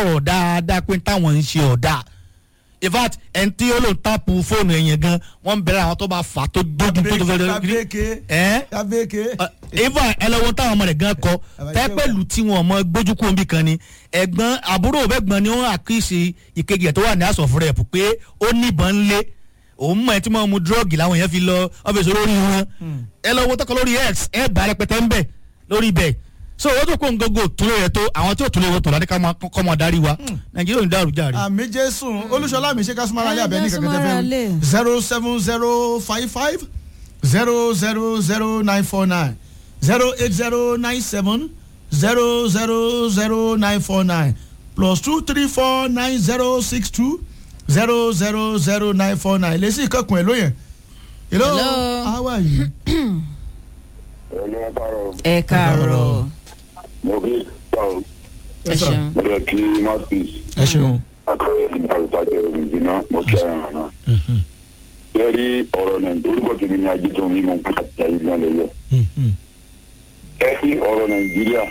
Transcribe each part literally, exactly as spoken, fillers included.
sọ̀rọ̀ dáadáa pé táwọn ń ṣe ọ̀dà in fact ẹni tí ó lò tápù fóònù ẹ̀yìn gan wọ́n ń bẹ̀rẹ̀ àwọn tó bá fà tó dójú tó tó fẹ́ kábíyèké kábíyèké. eva ẹlẹ́wọ̀n táwọn ọmọ rẹ̀ gan kọ tẹ́pẹ́lú tí wọn ọmọ gbójú kó nbí kan ni ẹ̀gbọ́n àbúrò bẹ́gbọ́n ni wọ́n àkíyèsí ìkejì ẹ̀ tó wà ní house of rep pé ó níbọn lé òun mọ̀ ẹ́ tí wọ́n mu dúrọ́ọ̀gì làwọn yẹn fi lọ ọ́fíìsì olórí wọn ẹ lọ́wọ́ tọ́kọ lórí x ẹ bá rẹpẹtẹ ń bẹ̀ lórí ibẹ̀ so owó tó kó ń gógó túnlé rẹ tó àwọn tí ò túnlé wọn tọ̀ láti kọ́ mọ darí wa nàìjíríà ò ní dàrú jàre. àmì jésù olúṣọlá mi ṣe ká súnmọ́ alẹ́ abẹ́ ní kankan tẹ́fẹ́ zero seven zero five five zero zero zero nine four nine zero eight zero nine seven zero zero zero nine four nine plus two three four nine zero six two zero zero zero nine four nine lè sí ìkọkùn ẹ̀ lóyè. hello how are you. ẹ káàárọ̀. mo kí ọ ẹ ṣeun. mo yẹ kí mouthpiece. ẹ ṣeun. akọ̀wé ìgbà ìtajà òbí jiná mo kí ẹran náà. lẹ́rí ọ̀rọ̀ nàìjíríà orúkọ tèmi ni ajé tó ń bí mo ń pàtàkì ayé gan lẹ́yẹ. ẹ sí ọ̀rọ̀ nàìjíríà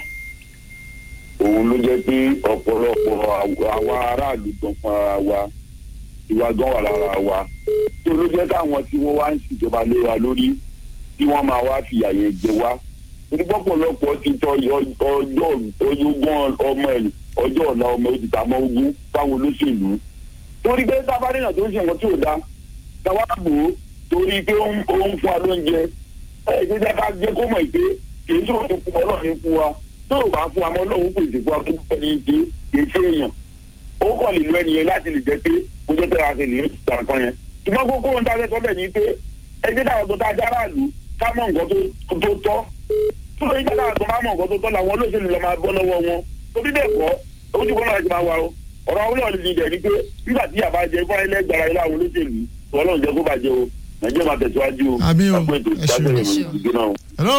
òun ló jẹ́ pé ọ̀pọ̀lọpọ̀ àwa aráàlú gan fún ara wa ìwà gan wà lára wa tó ló jẹ́ káwọn tí wọ́n wá ń ṣèjọba lé wa lórí tí wọ́n máa wá fìyà yẹn jẹ wá onípọ̀pọ̀lọpọ̀ ti tọ ọjọ́ ojúgbọ́n ọmọ ẹ̀ ọjọ́ ọ̀la ọmọ ẹ̀ ti ta mọ́ ogún fáwọn olóṣèlú torí pé tábàdínà tó ń ṣe nǹkan tí ò dá táwa bò ó torí pé ó ń fún wa lóúnjẹ ẹ̀ ṣe jẹ́ ká jẹ́ kó mọ̀ pé kì í sọ̀rọ̀ tó fún ọlọ́run fún wa tó ò bá fún wa mọ́ ọlọ́run kò sì fún wa tó ń ní ìdí kì í ṣe èèyàn ó kàn lè lo ẹni yẹn láti lè jẹ́ pé mo jẹ́ tẹ́ra ṣe lè ń ta nǹkan yẹn ṣùgbọ́n kókó ń dájọ́ sọ́bẹ̀ ní pé ẹgbẹ́ táwọn tó dájá aráàlú ká mọ̀ nǹkan tó tọ́ tó ń gbàgbà tó máa mọ̀ nǹkan tó tọ́ làwọn olóṣèlú lọ máa bọ́ lọ́wọ́ wọn torí bẹ́ẹ̀ kọ́ ojú kan náà ti máa wà o ọ̀rọ̀ àwọn olóòlù ti dẹ̀ ni pé nígbà tí yàrá jẹ fún ilé gbàrà ilé àwọn olóṣèlú ọlọ́run jẹ́ kó bàjẹ́ o nàìjíríà máa tẹ̀síwájú o àmì o ẹ ṣeun. hello.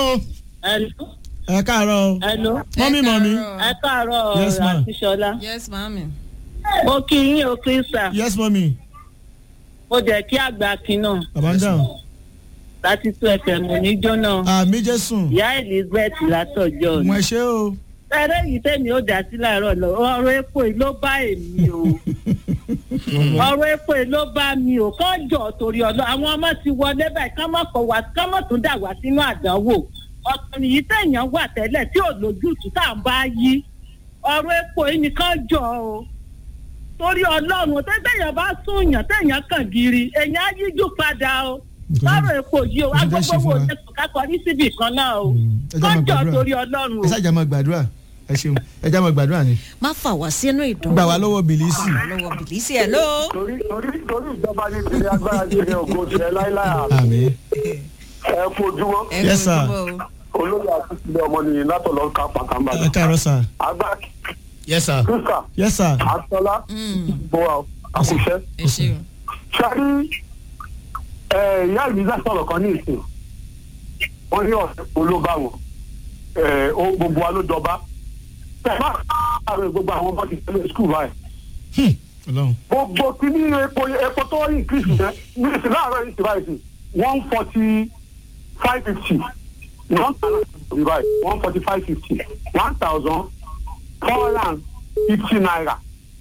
ẹ káàárọ̀. hello. mọ́mí mọ́mí. ẹ káàárọ̀ àti ṣọlá. yes mami. mo kí yín o krista. yes mọ́mí. mo jẹ́ kí àgbà kin náà. bàbá ń dáhùn. láti tún ẹsẹ̀ mọ̀ ní jóná. àmì jésù. ìyá elizabeth látọ̀jọ́. mo ṣe o. ẹrẹ́ yìí tẹ̀mí ó dá sí láàárọ̀ lọ ọ̀rọ̀ epo yìí ló bá èmi o. ọ̀rọ̀ epo yìí ló bá mi o kọ́jọ́ torí ọlọ́ àwọn ọmọ ti wọlé báyìí ká má kọ̀ wá ká má tún dà wá sínú àdánwò. ọ̀sán yìí tẹ̀yàn wà tẹ́lẹ̀ tí ò lójútùú tá à ń bá yí. ọ̀rọ̀ epo yìí nìkan jọ o. torí ọlọ́run tẹ́tẹ̀yàn bá súnyàn tẹ̀yàn kàn gírí èèyàn á yíjú padà o. lọ́rọ̀ epo yìí o agbọ́gbọ́ wo ṣe kakọ ní síbì kan náà o. kọ́jọ́ torí ọlọ́run o. ẹ ṣáàjà máa gbàdúrà ẹ ṣeun ẹ já máa gbàdúrà ni. má fà wá sínú ìdánwò. gbà wá lọ́wọ́ bìlísì. gbà wá lọ́wọ́ bìlísì ẹ̀ ló. torí torí torí ìjọba ní ti agbára ní ilé ògo tiẹ̀ láíláí àmì. ẹ fojúmọ́ ẹ Yes, sir. olóyè àtúntò ọmọnìyàn látọ̀lọ́ ká pàtàkì. ẹ káàárọ̀ sà. agbára yes sir. kíkà yes sir. àtọ́lá bọ́wá àkùṣẹ́. ẹ ṣeun. sáré ìyá ìbílẹ̀ sọ̀rọ̀ kan ní ìsìn wọ́n ní ọ̀sẹ̀ olóbá wọn ó gbogbo wa ló dọba tẹ̀lá àwọn gbogbo àwọn ọmọ ti tẹ̀lé skul báyìí. gbogbo tí ní epo epo tó yìn kírísì yẹn ní ìsìn láàárọ̀ yìí ti báyìí sí one forty five fifty one thousand báyìí one forty five fifty one thousand four hundred and fifty naira.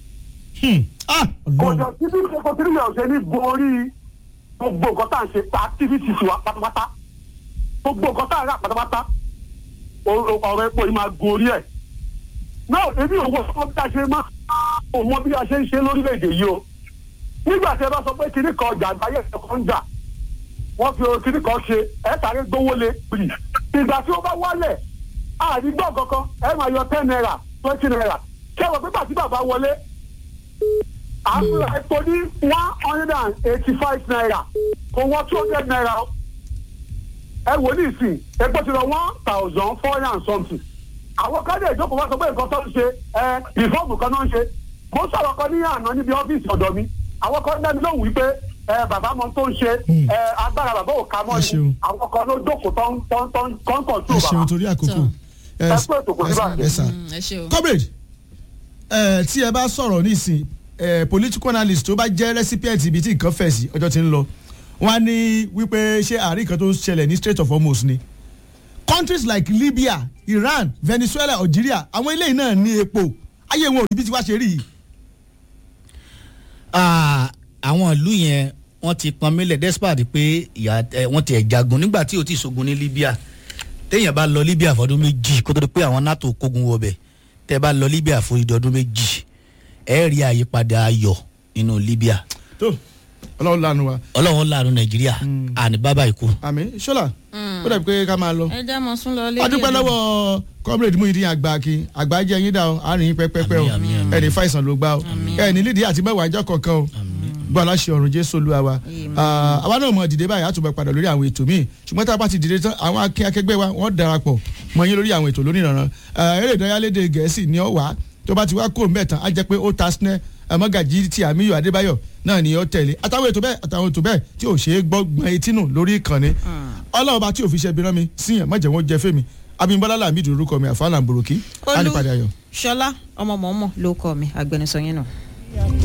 kò jọ síbi epo tí ní ọ̀sẹ̀ ní borí gbogbo nǹkan tá à ń ṣe activities wa pátápátá gbogbo nǹkan tá à ń rà pátápátá ọ̀rọ̀ epo yìí máa gorí ẹ̀. náà ebi òwò ọmọ bí a ṣe máa òmọ bí a ṣe ń ṣe lórílẹ̀‐èdè yìí o. nígbà tí ẹ bá sọ pé kinní kan ọjà àgbáyé ẹ̀kọ́ ń jà wọ́n fi kinní kan ṣe ẹ̀ sáré gbówó lé bì. ìgbà tí ó bá wálẹ̀ àdìgbò kankan ẹ máa yọ ten naira twenty naira kẹwàá pípa tí bàbá wọlé àbúrò epo ní one hundred and eighty five naira kò wọ́n two hundred naira ẹ wò ní ìsìn epo ti lọ one thousand four hundred and something àwọn kan dé ìjókòó wá sọ pé nǹkan tó ń ṣe ẹ rìfọ́ọ̀mù kan náà ń ṣe mo sọ̀rọ̀ kan ní àná níbi ọ́fíìsì ọ̀dọ̀ mi àwọn kan dẹ́mi lóhùn wípé ẹ bàbá mọ tó ń ṣe ẹ agbára bàbá ò ká mọ́ ni àwọn kan ló jókòó tó ń tó ń tó ń kọ́ńtọ̀ tó bàbá. ẹ ṣeun torí àkókò ẹ pé ètò kò ní bàjẹ́. comrade tí ẹ bá sọ̀rọ̀ nísìn political analyst tó bá jẹ́ recipient ibi tí nǹkan fẹ̀ sí ọjọ́ tí ń lọ wọ́n á ní wípé ṣé àárín kan tó ń ṣẹlẹ̀ ní Strait of Hormuz ni countries like Libya, Iran, Venezuela, Algeria àwọn eléyìí náà ní epo ayé wọn ò rí bí ti wá ṣe rí yìí. àwọn ìlú yẹn wọ́n ti pọn mílẹ̀ despite pé ìyá wọ́n ti ẹ̀ jagun nígbà tí ò tí ì ṣogun ní Libya téèyàn bá lọ Libya fọdún méjì kó tó di pé àwọn NATO kógun wọbẹ̀ tẹ́ bá lọ Libya fún ìdọ́dún méjì ẹ rí àyípadà ayọ̀ nínú Libya. tó ọlọ́run lànà wa. ọlọ́run lànà Nàìjíríà àní bàbá ikú. àmín ṣọlá ó dàbí pé ká máa lọ. ẹ já mọ sún lọ lé. a dúpẹ́ lọ́wọ́ comrade Muyideen Àgbàkin àgbà jẹ́ yín dá o àárín yín pẹ́pẹ́pẹ́ o ẹni fàìsàn ló gbá o ẹni lídìí àti mẹ́wàá ìjọ kọ̀ọ̀kan o gbọ́ aláṣẹ ọ̀run Jésù Olúwa wa àwa náà mọ̀ dìde báyìí àtúbọ̀ padà lórí àwọn ètò míì ṣùgbọ́n tá a bá ti dìde tán àwọn akin akẹgbẹ́ wa wọ́n darapọ̀ mọ́ yín lórí àwọn ètò lónìí ìrànràn eré ìdárayá lédè Gẹ̀ẹ́sì ni ó wà tó bá ti wá kó mbẹ́ tán á jẹ́ pé ó ta sinẹ́ Mọ́gàjí tí Àmíyù Adébáyọ̀ náà ni ó tẹ̀lé àtàwọn ètò bẹ́ẹ̀ àtàwọn ètò bẹ́ẹ̀ tí ò ṣeé gbọ́ gbọ́n etí nù lórí ìkànnì ọlọ́ọ̀bá tí ò fi ṣe bí rán mi síyàn mọ̀jẹ̀ wọn jẹ fẹ́mi Abímbọ́lá Lámìdí orúkọ mi àfàlà ń boròkì. Olú Ṣọlá ọmọ mọ̀ọ́mọ̀ ló kọ mi agbẹnusọ yín náà.